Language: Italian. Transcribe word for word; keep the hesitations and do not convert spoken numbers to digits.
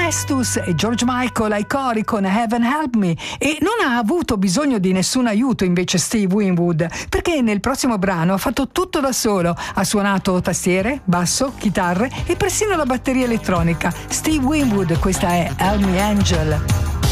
Festus e George Michael ai cori con Heaven Help Me, e non ha avuto bisogno di nessun aiuto invece Steve Winwood, perché nel prossimo brano ha fatto tutto da solo, ha suonato tastiere, basso, chitarre e persino la batteria elettronica. Steve Winwood, questa è Help Me Angel.